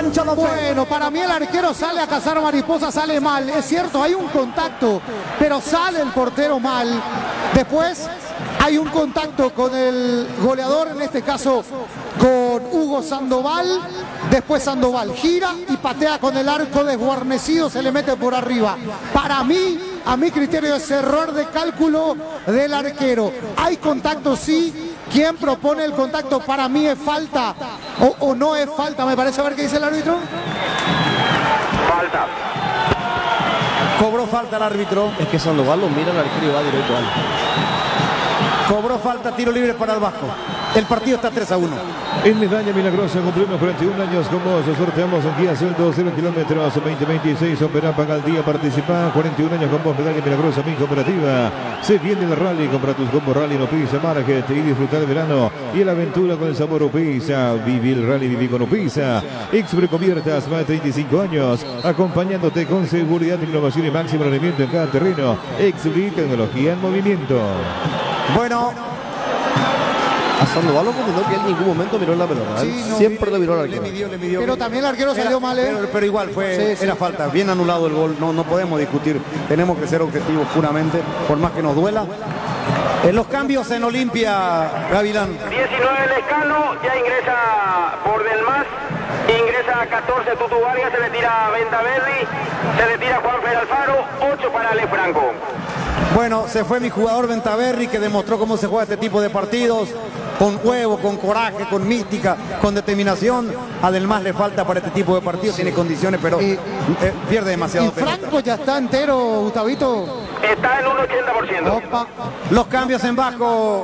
Pancho López. Bueno, para mí el arquero sale a cazar mariposas, sale mal. Es cierto, hay un contacto, pero sale el portero mal. Después hay un contacto con el goleador, en este caso con Hugo Sandoval. Después Sandoval gira y patea con el arco desguarnecido, se le mete por arriba. Para mí, a mi criterio, es error de cálculo del arquero. Hay contacto, sí. ¿Quién propone el contacto? Para mí es falta o no es falta, me parece. A ver qué dice el árbitro. Falta. Cobró falta el árbitro. Es que Sandoval lo mira al arquero y va directo al. Cobró falta, tiro libre para el Vasco. El partido está 3-1. En Medalla Milagrosa cumplimos 41 años con vos. Sorteamos un Kia Celto 0 kilómetros 2026. Opera, paga al día, participa. 41 años con vos. Medalla Milagrosa, mi cooperativa. Se viene el rally. Compra tus combos rally en Opisa Market y disfrutar el verano y la aventura con el sabor Opisa. Viví el rally, viví con Opisa. Expre Cubiertas, más de 35 años. Acompañándote con seguridad, innovación y máximo rendimiento en cada terreno. Expre Tecnología en movimiento. Bueno, a Sandoval lo comentó que él en ningún momento miró la pelota. Sí, no, siempre lo miró al arquero. le midió. Pero también el arquero salió mal, ¿eh? Pero igual era falta. Bien anulado el gol. No podemos discutir. Tenemos que ser objetivos puramente, por más que nos duela. En los cambios en Olimpia, Gavilán. 19 Lescano, ya ingresa por Del Mas. Ingresa 14 Tutu Vargas, se le tira Ventaverri, se le tira Juanfer Alfaro, 8 para Ale Franco. Bueno, se fue mi jugador Ventaverri, que demostró cómo se juega este tipo de partidos, con huevo, con coraje, con mística, con determinación. A Del Mas le falta para este tipo de partidos, tiene condiciones, pero pierde demasiado. Y Franco ya está entero, Gustavito. Está en un 80%. Opa. Los cambios en Vasco.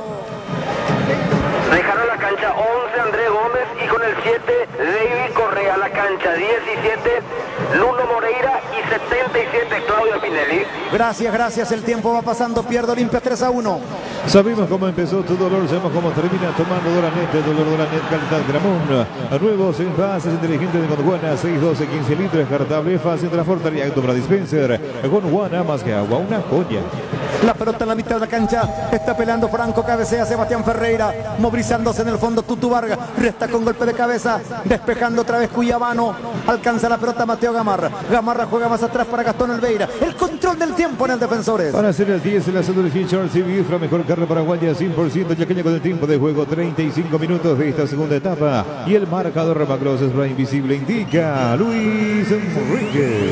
Dejaron la cancha 11 Andrés Gómez y con el 7 David Correa, la cancha 17 Luno Moreira y 77 Claudio Pinelli. Gracias, el tiempo va pasando, pierde Olimpia 3-1. Sabemos cómo empezó tu dolor, sabemos cómo termina tomando Doranet, dolor Doranet, calidad Gramón. A nuevos envases inteligentes de Gondwana, 612, 15 litros, cartable, fácil de la Fortaria, Autobra Dispenser. Gondwana, más que agua, una joya. La pelota en la mitad de la cancha, está peleando Franco, cabecea Sebastián Ferreira, movilizándose en el fondo Tutu Vargas, resta con golpe de cabeza, despejando otra vez Cuyabano, alcanza la pelota Mateo Gamarra, Gamarra juega más atrás para Gastón Alveira, el control del tiempo en el Defensores. Para hacer el 10 en la zona de Charles y Bifra, mejor carne paraguaya, 100% yaqueña con el tiempo de juego, 35 minutos de esta segunda etapa, y el marcador Ramacros es invisible, indica Luis Enrique.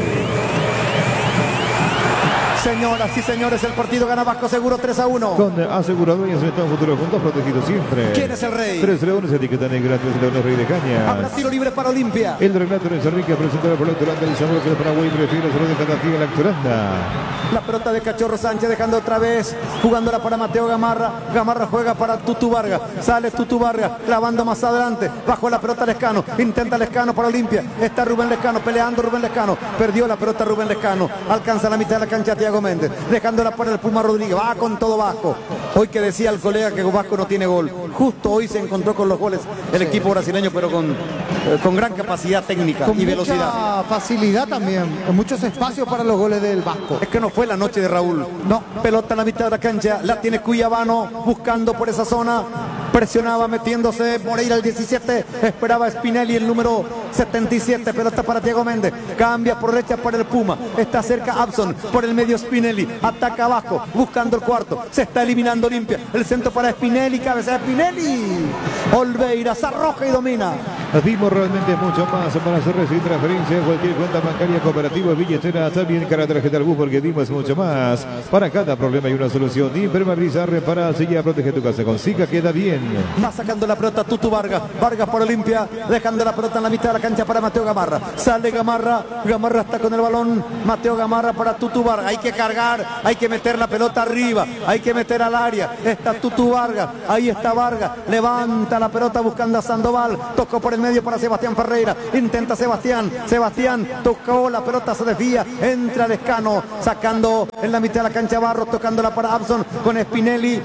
Señoras y señores, el partido gana Vasco Seguro 3-1. Con aseguradoras de un futuro juntos, protegidos siempre. ¿Quién es el rey? 3 leones, etiqueta negra, 3 leones, rey de caña. Habrá tiro libre para Olimpia. El relato de Enrique, presentado por la Actoranda, el sabor que el Paraguay prefiere solo de cada día la Actoranda. La pelota de Cachorro Sánchez dejando otra vez, jugándola para Mateo Gamarra. Gamarra juega para Tutu Vargas. Sale Tutu Vargas, clavando más adelante. Bajo la pelota Lescano. Intenta Lescano para Olimpia. Está Rubén Lescano, peleando Rubén Lescano. Perdió la pelota Rubén Lescano. Alcanza la mitad de la cancha Thiago Méndez. Dejándola para el Puma Rodríguez. Va con todo Vasco. Hoy que decía el colega que Vasco no tiene gol. Justo hoy se encontró con los goles el equipo brasileño, pero con gran capacidad técnica y velocidad. Mucha facilidad también. Muchos espacios para los goles del Vasco. Es que no fue la noche de Raúl. No, pelota en la mitad de la cancha, la tiene Cuyabano, buscando por esa zona, presionaba metiéndose Moreira el 17, esperaba Spinelli el número 77, pelota para Thiago Méndez, cambia por derecha para el Puma, está cerca Abson, por el medio Spinelli, ataca abajo, buscando el cuarto, se está eliminando Olimpia, el centro para Spinelli, cabeza de Spinelli, Olveira se arroja y domina. Dimos realmente mucho más para hacer recibir transferencia, cualquier cuenta bancaria, cooperativa, billetera, también cara tarjeta al bus, porque dimos mucho más. Para cada problema hay una solución. Impermeabilizar, repara, sella, protege tu casa con Sica, queda bien. Va sacando la pelota Tutu Vargas, Vargas por Olimpia, dejando la pelota en la mitad de la cancha para Mateo Gamarra. Sale Gamarra, Gamarra está con el balón, Mateo Gamarra para Tutu Vargas. Hay que cargar, hay que meter la pelota arriba, hay que meter al área. Está Tutu Vargas, ahí está Vargas, levanta la pelota buscando a Sandoval, tocó por el medio para Sebastián Ferreira, intenta Sebastián, tocó la pelota, se desvía, entra Lescano, sacando en la mitad de la cancha Barros, tocándola para Abson con Spinelli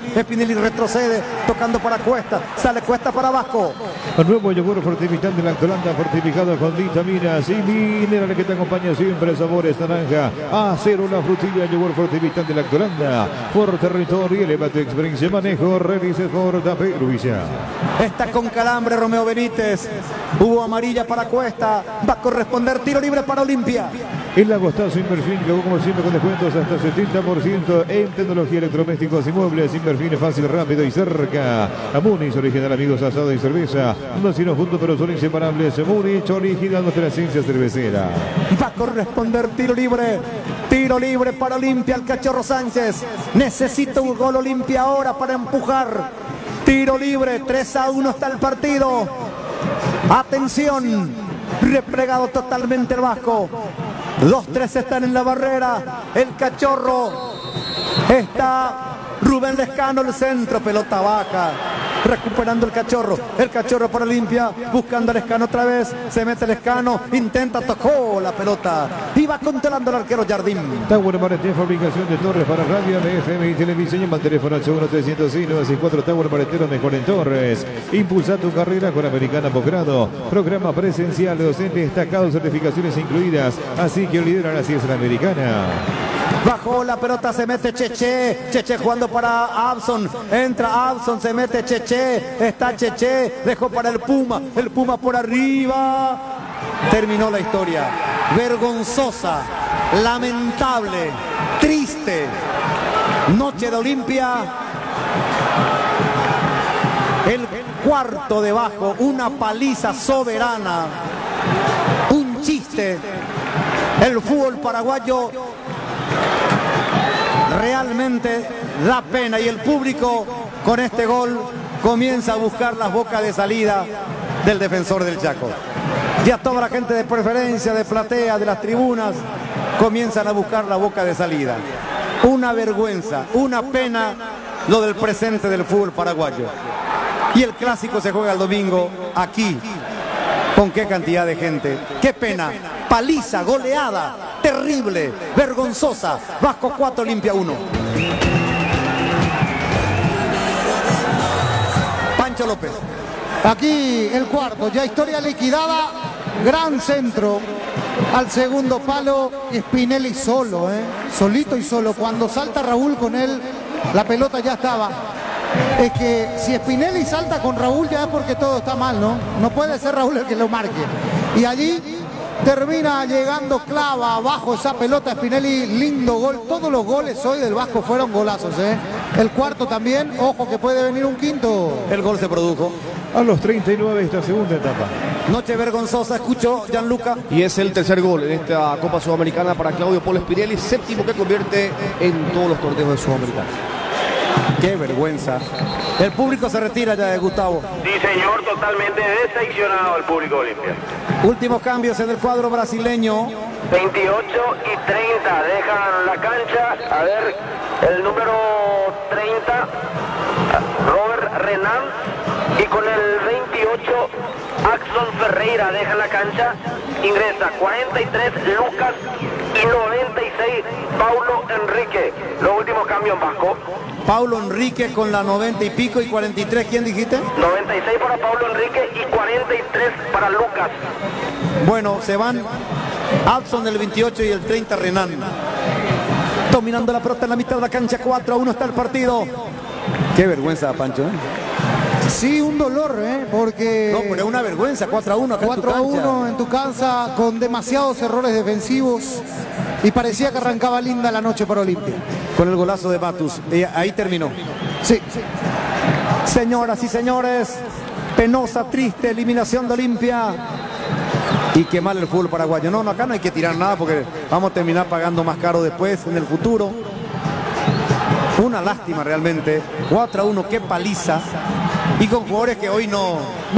retrocede, tocando para Cuesta, sale Cuesta para Vasco. El nuevo yogur fortificante de la Actoranda, fortificante fortificado con vitaminas y minerales que te acompaña siempre. Sabores naranja, acero, la frutilla, yogur fortificante lactolanda. Por territorio, eleva tu experiencia de manejo. Revise Ford Perugia. Está con calambre Romeo Benítez. Hubo amarilla para Cuesta. Va a corresponder tiro libre para Olimpia. El Agostazo Inverfin, que como siempre con descuentos hasta 70% en tecnología, electrodomésticos y muebles. Inverfin, fácil, rápido y cerca. A Múnich, original, amigos, asado y cerveza. No sino juntos, pero son inseparables. Múnich, original, nuestra esencia cervecera. Va a corresponder tiro libre. Tiro libre para Olimpia, el Cachorro Sánchez. Necesita un gol Olimpia ahora para empujar. Tiro libre, 3-1 está el partido. Atención, replegado totalmente el Vasco. 2-3 están en la barrera. El Cachorro. Está Rubén Lescano, el centro, pelota baja. Recuperando el Cachorro para Olimpia, buscando a Lescano otra vez, se mete Lescano, intenta, tocó la pelota y va controlando el arquero Jardín. Tower Mareté, fabricación de torres para radio, FM y televisión. Llama al teléfono 81306-964. Tower Maretero, mejor en torres. Impulsa tu carrera con Americana Posgrado. Programa presencial, docente destacado, certificaciones incluidas. Así que lidera la ciencia americana. Bajó la pelota, se mete Cheche jugando para Abson, entra Abson, se mete Cheche, está Cheche, dejó para el Puma por arriba. Terminó la historia, vergonzosa, lamentable, triste noche de Olimpia. El cuarto de Vasco, una paliza soberana, un chiste. El fútbol paraguayo realmente da pena y el público con este gol comienza a buscar las bocas de salida del Defensor del Chaco. Ya toda la gente de preferencia, de platea, de las tribunas comienzan a buscar la boca de salida. Una vergüenza, una pena lo del presente del fútbol paraguayo. Y el clásico se juega el domingo aquí. ¿Con qué cantidad de gente? ¡Qué pena! Paliza, goleada, terrible, vergonzosa. Vasco 4, Olimpia 1. Pancho López. Aquí el cuarto, ya historia liquidada. Gran centro al segundo palo. Spinelli solo, solito y solo. Cuando salta Raúl con él, la pelota ya estaba. Es que si Spinelli salta con Raúl ya es porque todo está mal, ¿no? No puede ser Raúl el que lo marque. Y allí termina llegando, clava abajo esa pelota Spinelli, lindo gol. Todos los goles hoy del Vasco fueron golazos, El cuarto también, ojo que puede venir un quinto. El gol se produjo a los 39 de esta segunda etapa. Noche vergonzosa, escucho Gianluca. Y es el tercer gol en esta Copa Sudamericana para Claudio Polo Spinelli, séptimo que convierte en todos los torneos de Sudamericana. Qué vergüenza. El público se retira ya de Gustavo. Sí, señor, totalmente decepcionado el público Olimpia. Últimos cambios en el cuadro brasileño. 28 y 30 dejan la cancha. A ver, el número 30, Robert Renan. Y con el 28, Axon Ferreira deja la cancha. Ingresa 43, Lucas. Y 96, Paulo Enrique. Los últimos cambios en Vasco. Paulo Enrique con la 90 y pico y 43, ¿quién dijiste? 96 para Paulo Enrique y 43 para Lucas. Bueno, se van Adson del 28 y el 30 Renan. Dominando la pelota en la mitad de la cancha, 4-1 está el partido. Qué vergüenza, Pancho, Sí, un dolor, porque... No, pero es una vergüenza, 4-1 acá 4-1 en tu cancha, con demasiados errores defensivos. Y parecía que arrancaba linda la noche para Olimpia. Con el golazo de Matus. Ahí terminó. Sí. Señoras y señores, penosa, triste eliminación de Olimpia. Y qué mal el fútbol paraguayo. No, acá no hay que tirar nada porque vamos a terminar pagando más caro después en el futuro. Una lástima realmente. 4-1, qué paliza. Y con jugadores que hoy no.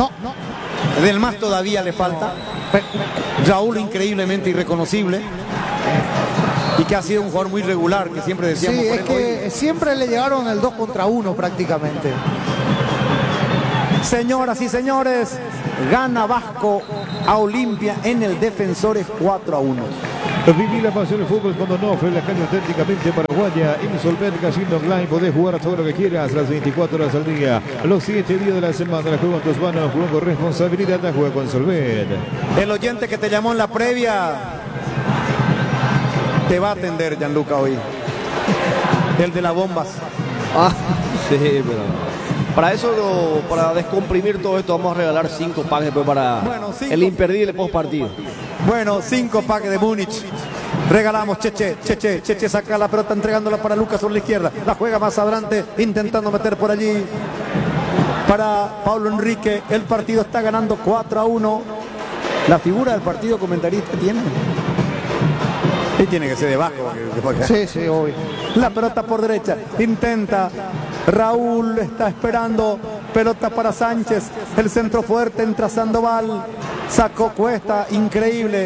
Del más todavía le falta. Raúl increíblemente irreconocible. Y que ha sido un jugador muy regular, que siempre decíamos. Sí, es que siempre le llegaron el 2 contra 1 prácticamente. Señoras y señores, gana Vasco a Olimpia en el Defensores 4-1. Viví la pasión del fútbol con Donofre, la calle auténticamente paraguaya. Insolvent Casino Online, podés jugar todo lo que quieras, las 24 horas al día, los 7 días de la semana. La juega en tus manos, juega con responsabilidad, la juega con Solvent. El oyente que te llamó en la previa te va a atender, Gianluca, hoy. El de las bombas. Ah, sí, pero para eso, para descomprimir todo esto, vamos a regalar 5 packs después para el imperdible post partido. Bueno, 5 packs de Múnich. Regalamos. Cheche saca la pelota entregándola para Lucas por la izquierda. La juega más adelante, intentando meter por allí para Pablo Enrique. El partido está ganando 4-1. La figura del partido comentarista tiene. Y tiene que ser debajo. Sí, obvio. La pelota por derecha. Intenta. Raúl está esperando. Pelota para Sánchez. El centro fuerte, entra Sandoval. Sacó Cuesta. Increíble.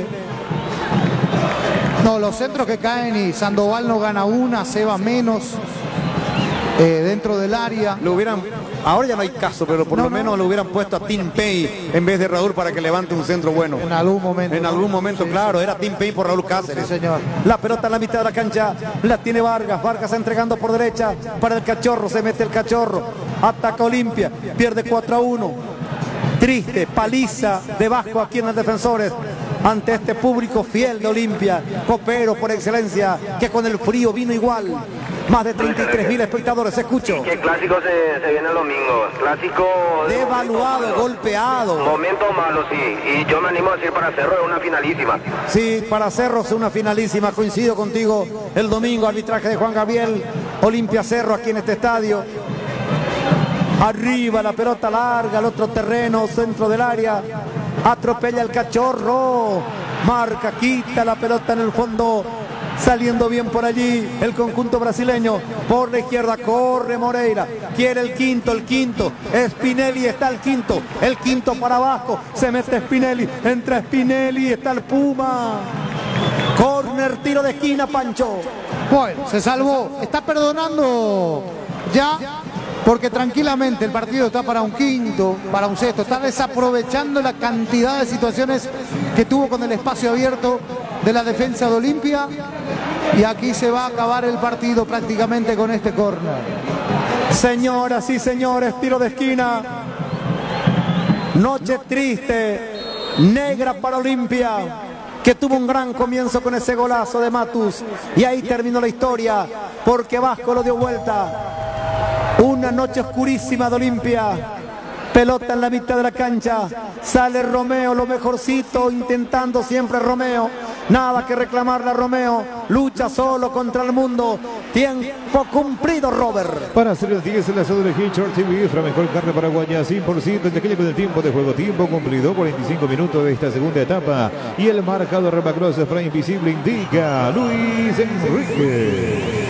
No, los centros que caen y Sandoval no gana una, Seba menos dentro del área. Lo hubieran, ahora ya no hay caso, pero por lo menos lo hubieran puesto a Tim Pay en vez de Raúl para que levante un centro bueno. En algún momento. En algún momento, sí, claro, sí. era Tim Pay por Raúl Cáceres. Sí, señor. La pelota en la mitad de la cancha, la tiene Vargas. Vargas entregando por derecha para el Cachorro, se mete el Cachorro. Ataca Olimpia, pierde 4-1. Triste, paliza debajo aquí en los defensores. Ante este público fiel de Olimpia, copero por excelencia, que con el frío vino igual. Más de 33.000 espectadores, escucho. Que el clásico se viene el domingo. Clásico Devaluado, golpeado. Momento malo, sí. Y yo me animo a decir para Cerro es una finalísima. Sí, para Cerro es una finalísima. Coincido contigo. El domingo, arbitraje de Juan Gabriel. Olimpia Cerro aquí en este estadio. Arriba la pelota larga, al otro terreno, centro del área. Atropella el Cachorro. Marca, quita la pelota en el fondo. Saliendo bien por allí el conjunto brasileño. Por la izquierda corre Moreira. Quiere el quinto. Spinelli está el quinto para abajo. Se mete Spinelli. Entra Spinelli. Está el Puma. Corner, tiro de esquina, Pancho. Bueno, se salvó. Está perdonando ya. Porque tranquilamente el partido está para un quinto, para un sexto. Está desaprovechando la cantidad de situaciones que tuvo con el espacio abierto de la defensa de Olimpia. Y aquí se va a acabar el partido prácticamente con este córner. Señoras y señores, tiro de esquina. Noche triste, negra para Olimpia, que tuvo un gran comienzo con ese golazo de Matus. Y ahí terminó la historia, porque Vasco lo dio vuelta. Una noche oscurísima de Olimpia. Pelota en la mitad de la cancha. Sale Romeo, lo mejorcito, intentando siempre Romeo. Nada que reclamarle a Romeo. Lucha solo contra el mundo. Tiempo cumplido, Robert. Para hacer el 10 en la zona de Hitchcock TV, la mejor carne paraguaya, 100% de aquello con el tiempo de juego. Tiempo cumplido, 45 minutos de esta segunda etapa. Y el marcador Remacross Spray Invisible indica Luis Enrique.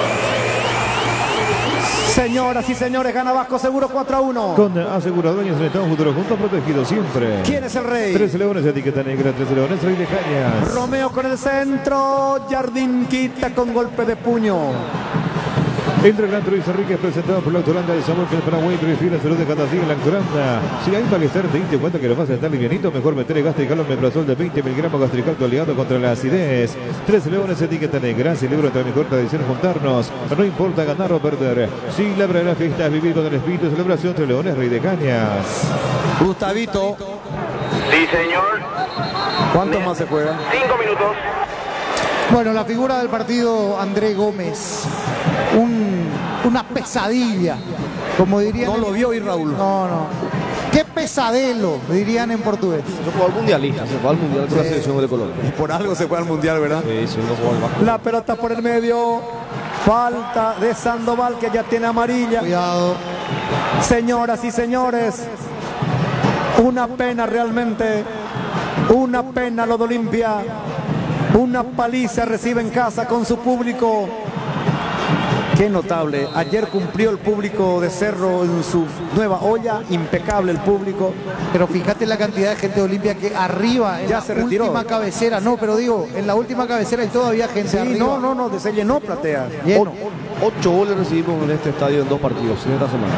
Señoras y señores, gana Vasco seguro 4-1. Con aseguradoras en Estado Futuro Juntos, protegido siempre. ¿Quién es el rey? 13 leones, etiqueta negra, 13 leones, rey de cañas. Romeo con el centro. Jardín quita con golpe de puño. Entre el Luis Enrique, presentado por la Autoranda de Samuel, que el Paraguay prefiere salud de Catasín en la Autoranda. Si hay malestar, te diste cuenta que lo vas a estar livianito, mejor meter el Gastrical Omeprazol de 20 miligramos Gastrical aliado contra la acidez. 13 leones, etiqueta negra, celebra nuestra mejor tradición juntarnos. No importa ganar o perder. Celebra la fiesta, vivir con el espíritu de celebración. 3 leones, rey de cañas. Gustavito, Sí, señor. ¿cuánto más se juega? 5 minutos. Bueno, la figura del partido, André Gómez. Una pesadilla, como dirían. No lo vio ir Raúl. No. Qué pesadelo, dirían en portugués. Se fue al mundialista, se fue al mundial con la selección de Colombia. Por algo se fue al mundial, ¿verdad? Sí, no jugó al Vasco. La pelota por el medio. Falta de Sandoval, que ya tiene amarilla. Cuidado. Señoras y señores, una pena realmente. Una pena lo de Olimpia. Una paliza recibe en casa con su público. Qué notable. Ayer cumplió el público de Cerro en su nueva olla. Impecable el público. Pero fíjate la cantidad de gente de Olimpia que arriba en Ya la se retiró. última cabecera. No, pero digo, en la última cabecera hay todavía gente Sí, arriba. no, se llenó platea. Lleno. 8 goles recibimos en este estadio en 2 partidos en esta semana.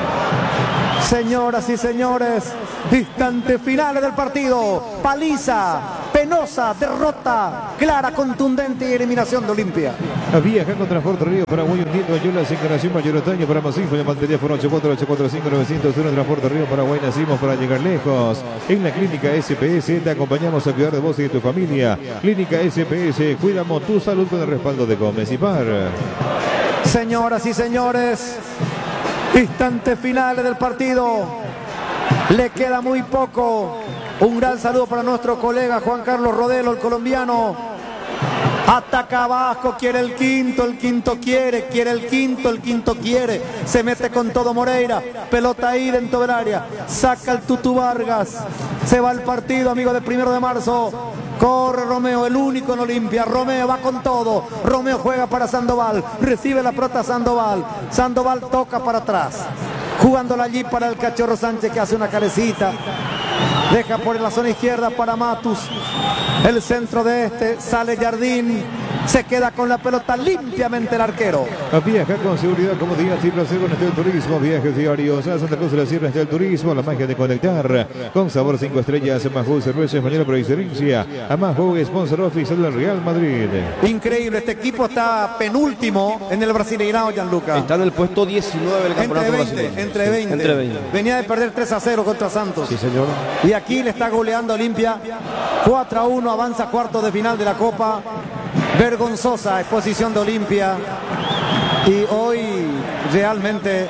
Señoras y señores, instantes finales del partido. Paliza, penosa derrota, clara, contundente y eliminación de Olimpia. Viaja con Transporte Río Paraguay, hundiendo ayuda sin generación mayoritaria para Masijo. Llama al teléfono 84-845-901. Transporte Río Paraguay, nacimos para llegar lejos. En la Clínica SPS te acompañamos a cuidar de vos y de tu familia. Clínica SPS, cuidamos tu salud con el respaldo de Gómez y Par. Señoras y señores, instantes finales del partido. Le queda muy poco. Un gran saludo para nuestro colega Juan Carlos Rodelo, el colombiano. Ataca Vasco, quiere el quinto quiere el quinto quiere. Se mete con todo Moreira, pelota ahí dentro del área. Saca el Tutu Vargas. Se va el partido, amigo del 1 de marzo. Corre Romeo, el único en Olimpia. Romeo va con todo. Romeo juega para Sandoval. Recibe la pelota Sandoval. Sandoval toca para atrás. Jugándola allí para el Cachorro Sánchez, que hace una carecita. Deja por la zona izquierda para Matus. El centro de este, sale Jardín. Se queda con la pelota limpiamente el arquero. Viaja con seguridad, comodidad y placer con Estel Turismo. Viajes diarios a Santa Cruz de la Sierra. Estel Turismo, la magia de conectar. Con sabor 5 estrellas, Majul Cerveza Española por excelencia. A Majul, sponsor oficial del Real Madrid. Increíble, este equipo está penúltimo en el Brasileirão, Gianluca. Está en el puesto 19 del campeonato brasileño. Entre 20. Venía de perder 3-0 contra Santos. Sí, señor. Y aquí le está goleando a Olimpia. 4-1, avanza cuartos de final de la Copa. Vergonzosa exposición de Olimpia. Y hoy realmente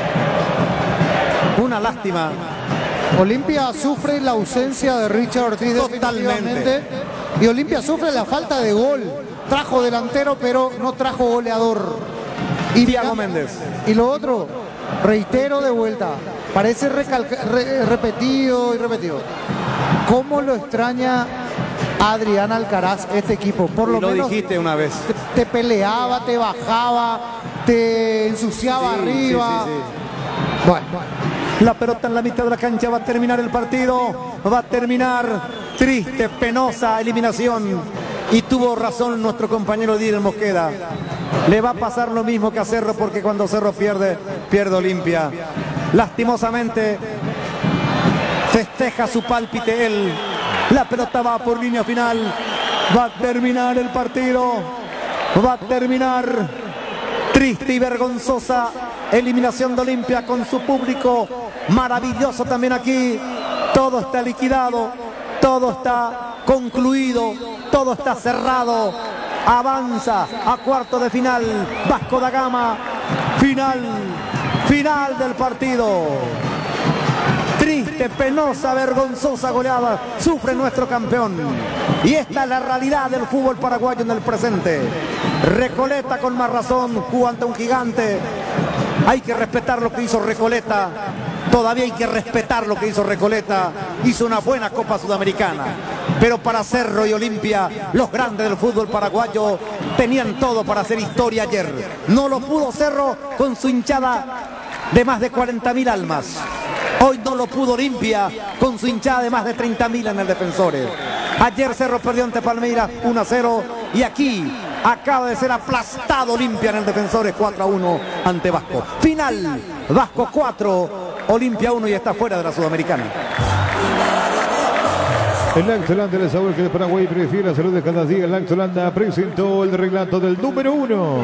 una lástima. Olimpia sufre la ausencia de Richard Ortiz definitivamente. Y Olimpia sufre la falta de gol. Trajo delantero, pero no trajo goleador. Y Thiago Méndez. Y lo otro, reitero de vuelta, parece repetido y repetido. ¿Cómo lo extraña Adrián Alcaraz este equipo? Por lo menos dijiste una vez. Te peleaba, te bajaba, te ensuciaba arriba. Sí. Bueno, la pelota en la mitad de la cancha, va a terminar el partido. Va a terminar triste, penosa eliminación. Y tuvo razón nuestro compañero Díaz Mosqueda. Le va a pasar lo mismo que a Cerro, porque cuando Cerro pierde Olimpia. Lastimosamente festeja su pálpite él. La pelota va por línea final. Va a terminar el partido. Va a terminar triste y vergonzosa eliminación de Olimpia con su público maravilloso también aquí. Todo está liquidado. Todo está concluido. Todo está cerrado. Avanza a cuarto de final Vasco da Gama. Final del partido. Triste, penosa, vergonzosa goleada sufre nuestro campeón. Y esta es la realidad del fútbol paraguayo en el presente. Recoleta con más razón jugó ante un gigante. Hay que respetar lo que hizo Recoleta. Todavía hay que respetar lo que hizo Recoleta. Hizo una buena Copa Sudamericana. Pero para Cerro y Olimpia, los grandes del fútbol paraguayo tenían todo para hacer historia ayer. No lo pudo Cerro con su hinchada de más de 40.000 almas. Hoy no lo pudo Olimpia con su hinchada de más de 30.000 en el Defensores. Ayer Cerro perdió ante Palmeiras 1-0 y aquí acaba de ser aplastado Olimpia en el Defensores 4-1 ante Vasco. Final, Vasco 4, Olimpia 1 y está fuera de la Sudamericana. El Axelanda, el sabor que el Paraguay prefiere, la salud de cada día. El Axelanda presentó el relato del número 1.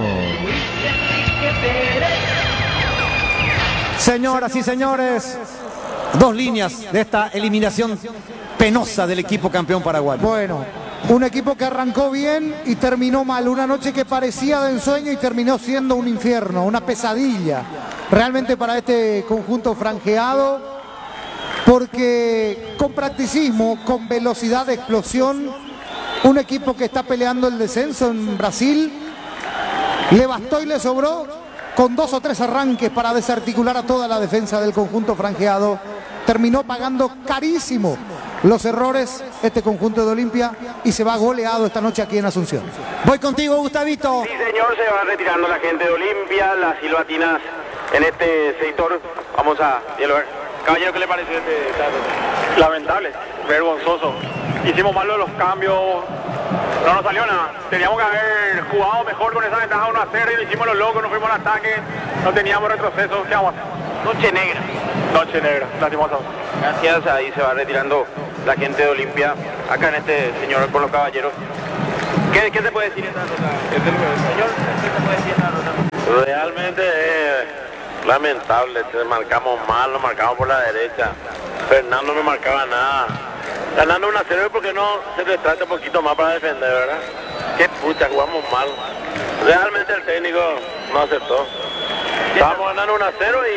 Señoras y señores, dos líneas de esta eliminación penosa del equipo campeón paraguayo. Bueno, un equipo que arrancó bien y terminó mal. Una noche que parecía de ensueño y terminó siendo un infierno, una pesadilla. Realmente para este conjunto franjeado. Porque con practicismo, con velocidad de explosión, un equipo que está peleando el descenso en Brasil, le bastó y le sobró con 2 o 3 arranques para desarticular a toda la defensa del conjunto franjeado. Terminó pagando carísimo los errores este conjunto de Olimpia y se va goleado esta noche aquí en Asunción. Voy contigo, Gustavito. Sí, señor, se va retirando la gente de Olimpia, las silbatinas en este sector. Vamos a dialogar. Caballero, ¿qué le pareció este dato? Lamentable, vergonzoso. Hicimos mal los cambios, no nos salió nada. Teníamos que haber jugado mejor con esa ventaja 1-0 y hicimos los locos, nos fuimos al ataque, no teníamos retroceso. ¿Qué vamos a hacer? Noche negra. Noche negra, lastimosamente. Gracias, ahí se va retirando la gente de Olimpia, acá en este señor con los caballeros. ¿Qué se puede decir en esta nota? Señor, ¿qué se puede decir en esta nota? Realmente es lamentable, marcamos mal, lo marcamos por la derecha. Fernando no marcaba nada. Ganando 1-0 porque no se le trata un poquito más para defender, ¿verdad? Qué pucha, jugamos mal. Realmente el técnico no aceptó. Estábamos ganando 1-0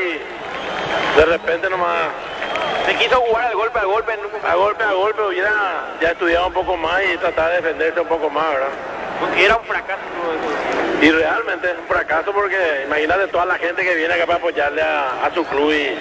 y de repente nomás... Se quiso jugar al golpe, A golpe, hubiera ya estudiado un poco más y tratar de defenderse un poco más, ¿verdad? Porque era un fracaso. Y realmente es un fracaso porque imagínate toda la gente que viene acá para apoyarle a su club y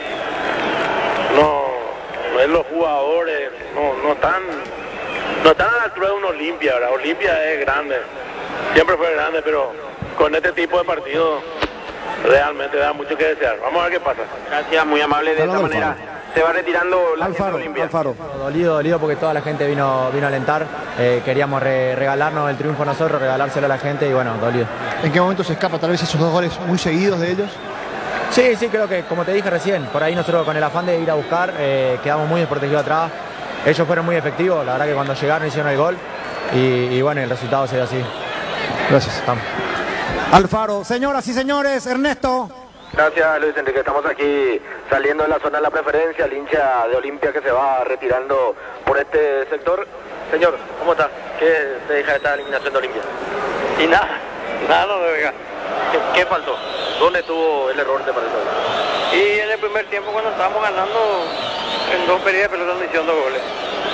no es los jugadores, no están a la altura de un Olimpia, ¿verdad? Olimpia es grande, siempre fue grande, pero con este tipo de partidos realmente da mucho que desear. Vamos a ver qué pasa. Gracias, muy amable de esta manera. Se va retirando la gente de Olimpia. Alfaro. Dolido porque toda la gente vino a alentar. Queríamos regalarnos el triunfo nosotros, regalárselo a la gente y bueno, dolido. ¿En qué momento se escapa tal vez esos 2 goles muy seguidos de ellos? Sí, creo que como te dije recién, por ahí nosotros con el afán de ir a buscar, quedamos muy desprotegidos atrás. Ellos fueron muy efectivos, la verdad que cuando llegaron hicieron el gol y bueno, el resultado se dio así. Gracias. Estamos. Alfaro, señoras y señores, Ernesto. Gracias, Luis Enrique. Estamos aquí saliendo de la zona de la preferencia, el hincha de Olimpia que se va retirando por este sector. Señor, ¿cómo está? ¿Qué te deja esta eliminación de Olimpia? Y nada no me venga. ¿Qué faltó? ¿Dónde estuvo el error de parece? Y en el primer tiempo cuando estábamos ganando, en 2 pérdidas de pelota nos hicieron 2 goles.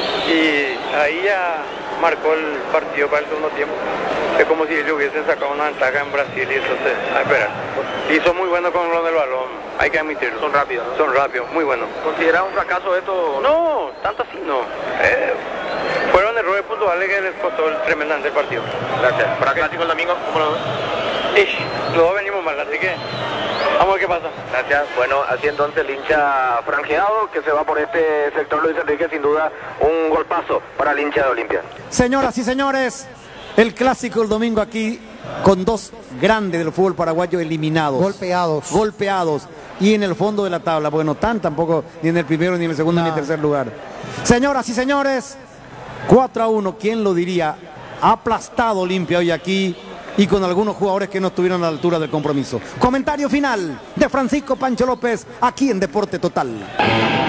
Y ahí ya marcó el partido para el segundo tiempo. Es como si ellos hubiesen sacado una ventaja en Brasil y entonces a esperar. Y son muy buenos con lo del balón, hay que admitirlo. Son rápidos, ¿no? Son rápidos, muy buenos. ¿Considera un fracaso esto? No, tanto así no. Fueron errores puntuales que les costó tremendamente el partido. Gracias. ¿Para el clásico el domingo? ¿Cómo lo ves? Los dos venimos mal, así que vamos a ver qué pasa. Gracias. Bueno, así entonces el hincha franjeado que se va por este sector, Luis Enrique, sin duda un golpazo para el hincha de Olimpia. Señoras y señores, el clásico el domingo aquí con 2 grandes del fútbol paraguayo eliminados. Golpeados. Y en el fondo de la tabla, bueno, tampoco ni en el primero, ni en el segundo, ni en el tercer lugar. Señoras y señores, 4-1, ¿quién lo diría? Aplastado Olimpia hoy aquí y con algunos jugadores que no estuvieron a la altura del compromiso. Comentario final de Francisco Pancho López aquí en Deporte Total.